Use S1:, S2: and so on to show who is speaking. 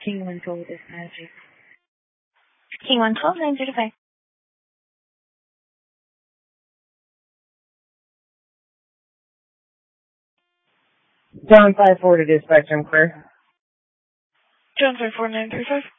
S1: King 112 is magic.
S2: King 112, 935.
S3: John 5-4 to dispatch, I'm clear.
S2: John 54935.